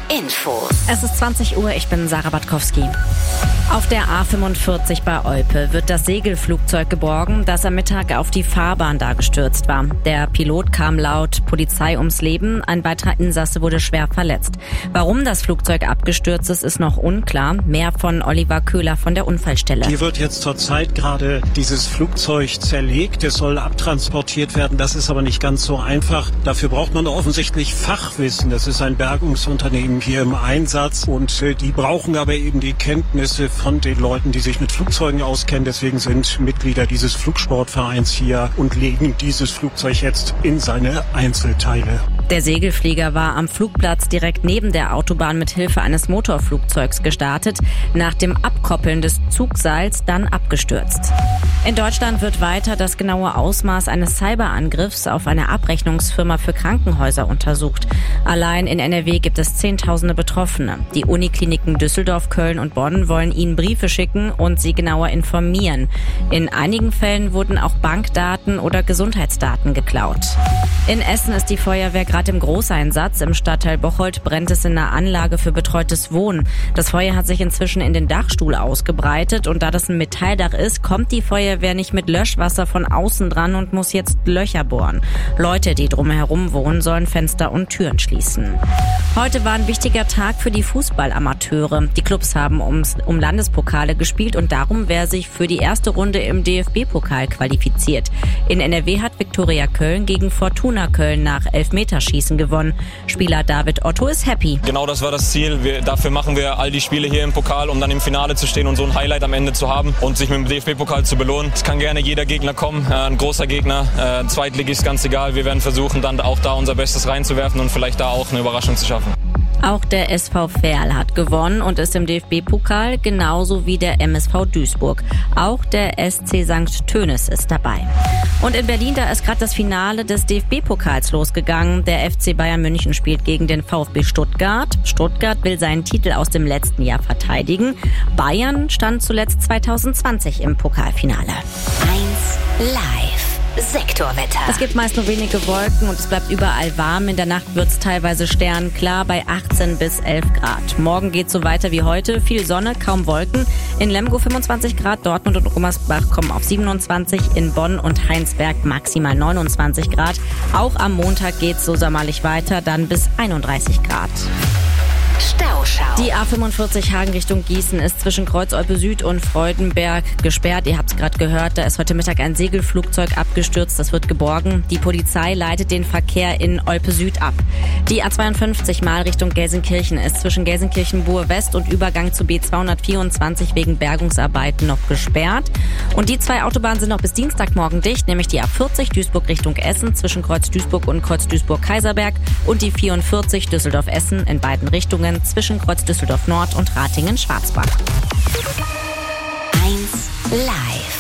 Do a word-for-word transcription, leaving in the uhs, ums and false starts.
Infos. Es ist zwanzig Uhr, ich bin Sarah Batkowski. Auf der A fünfundvierzig bei Olpe wird das Segelflugzeug geborgen, das am Mittag auf die Fahrbahn da gestürzt war. Der Pilot kam laut Polizei ums Leben, ein weiterer Insasse wurde schwer verletzt. Warum das Flugzeug abgestürzt ist, ist noch unklar. Mehr von Oliver Köhler von der Unfallstelle. Hier wird jetzt zurzeit gerade dieses Flugzeug zerlegt. Es soll abtransportiert werden. Das ist aber nicht ganz so einfach. Dafür braucht man offensichtlich Fachwissen. Das ist ein Bergungsunternehmen hier im Einsatz und äh, die brauchen aber eben die Kenntnisse von den Leuten, die sich mit Flugzeugen auskennen. Deswegen sind Mitglieder dieses Flugsportvereins hier und legen dieses Flugzeug jetzt in seine Einzelteile. Der Segelflieger war am Flugplatz direkt neben der Autobahn mit Hilfe eines Motorflugzeugs gestartet, nach dem Abkoppeln des Zugseils dann abgestürzt. In Deutschland wird weiter das genaue Ausmaß eines Cyberangriffs auf eine Abrechnungsfirma für Krankenhäuser untersucht. Allein in N R W gibt es Zehntausende Betroffene. Die Unikliniken Düsseldorf, Köln und Bonn wollen ihnen Briefe schicken und sie genauer informieren. In einigen Fällen wurden auch Bankdaten oder Gesundheitsdaten geklaut. In Essen ist die Feuerwehr gerade im Großeinsatz. Im Stadtteil Bocholt brennt es in einer Anlage für betreutes Wohnen. Das Feuer hat sich inzwischen in den Dachstuhl ausgebreitet und da das ein Metalldach ist, kommt die Feuerwehr nicht mit Löschwasser von außen dran und muss jetzt Löcher bohren. Leute, die drumherum wohnen, sollen Fenster und Türen schließen. Heute war ein wichtiger Tag für die Fußballamateure. Die Clubs haben ums, um Landespokale gespielt und darum, wer sich für die erste Runde im D F B-Pokal qualifiziert. In N R W hat Viktoria Köln gegen Fortuna Köln nach Elfmeterschießen gewonnen. Spieler David Otto ist happy. Genau das war das Ziel. Wir, dafür machen wir all die Spiele hier im Pokal, um dann im Finale zu stehen und so ein Highlight am Ende zu haben und sich mit dem D F B-Pokal zu belohnen. Es kann gerne jeder Gegner kommen, äh, ein großer Gegner, äh, Zweitligist, ganz egal. Wir werden versuchen, dann auch da unser Bestes reinzuwerfen und vielleicht da auch eine Überraschung zu schaffen. Auch der S V Verl hat gewonnen und ist im D F B-Pokal, genauso wie der M S V Duisburg. Auch der S C Sankt Tönis ist dabei. Und in Berlin, da ist gerade das Finale des D F B-Pokals losgegangen. Der F C Bayern München spielt gegen den VfB Stuttgart. Stuttgart will seinen Titel aus dem letzten Jahr verteidigen. Bayern stand zuletzt zwanzig zwanzig im Pokalfinale. eins live. Sektorwetter. Es gibt meist nur wenige Wolken und es bleibt überall warm. In der Nacht wird es teilweise sternklar bei achtzehn bis elf Grad. Morgen geht es so weiter wie heute. Viel Sonne, kaum Wolken. In Lemgo fünfundzwanzig Grad, Dortmund und Gummersbach kommen auf siebenundzwanzig, in Bonn und Heinsberg maximal neunundzwanzig Grad. Auch am Montag geht es so sommerlich weiter, dann bis einunddreißig Grad. Stauschau. Die A fünfundvierzig Hagen Richtung Gießen ist zwischen Kreuz-Olpe Süd und Freudenberg gesperrt. Ihr habt es gerade gehört, da ist heute Mittag ein Segelflugzeug abgestürzt. Das wird geborgen. Die Polizei leitet den Verkehr in Olpe Süd ab. Die A zweiundfünfzig mal Richtung Gelsenkirchen ist zwischen Gelsenkirchen-Buhr West und Übergang zu B zweihundertvierundzwanzig wegen Bergungsarbeiten noch gesperrt. Und die zwei Autobahnen sind noch bis Dienstagmorgen dicht, nämlich die A vierzig Duisburg Richtung Essen zwischen Kreuz Duisburg und Kreuz Duisburg-Kaiserberg und die vierundvierzig Düsseldorf-Essen in beiden Richtungen zwischen Kreuz Düsseldorf Nord und Ratingen-Schwarzbach. eins live.